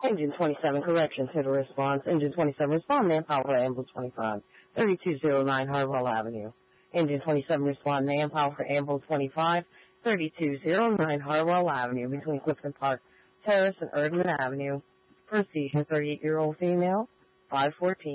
Engine 27, correction to the response. Engine 27, respond, manpower, ambulance 25, 3209 Harwell Avenue. Engine 27, respond, manpower for ambulance 25, 3209 Harwell Avenue, between Clifton Park Terrace and Erdman Avenue. Proceed, 38-year-old female, 514.